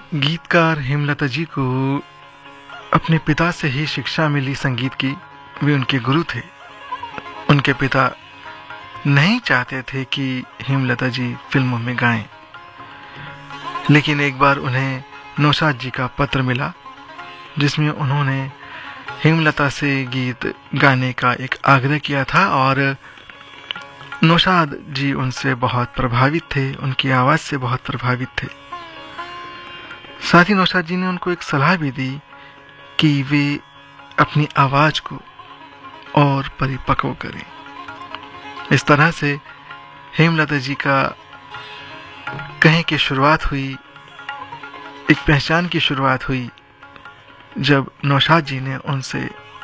गीतकार हेमलता जी को अपने पिता से ही शिक्षा मिली संगीत की। वे उनके गुरु थे। उनके पिता नहीं चाहते थे कि हेमलता जी फिल्मों में गाएं, लेकिन एक बार उन्हें नौशाद जी का पत्र मिला जिसमें उन्होंने हेमलता से गीत गाने का एक आग्रह किया था और नौशाद जी उनसे बहुत प्रभावित थे, उनकी आवाज़ से बहुत प्रभावित थे। साथ ही नौशाद जी ने उनको एक सलाह भी दी कि वे अपनी आवाज़ को और परिपक्व करें। इस तरह से हेमलता जी का कहें कि शुरुआत हुई, एक पहचान की शुरुआत हुई जब नौशाद जी ने उनसे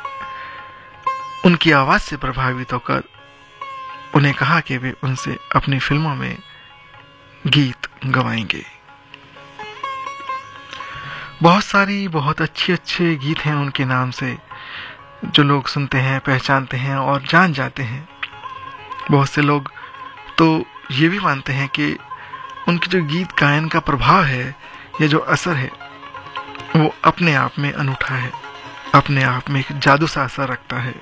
उनकी आवाज़ से प्रभावित होकर उन्हें कहा कि वे उनसे अपनी फिल्मों में गीत गवाएंगे। बहुत सारी बहुत अच्छे गीत हैं उनके नाम से जो लोग सुनते हैं, पहचानते हैं और जान जाते हैं। बहुत से लोग तो ये भी मानते हैं कि उनकी जो गीत गायन का प्रभाव है या जो असर है वो अपने आप में अनूठा है, अपने आप में एक जादू सा असर रखता है।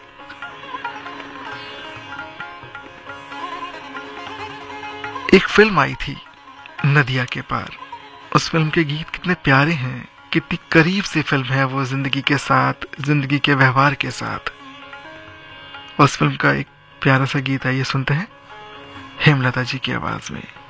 एक फिल्म आई थी नदिया के पार। उस फिल्म के गीत कितने प्यारे हैं, कितनी करीब से फिल्म है वो जिंदगी के साथ, जिंदगी के व्यवहार के साथ। उस फिल्म का एक प्यारा सा गीत है, ये सुनते हैं हेमलता जी की आवाज में।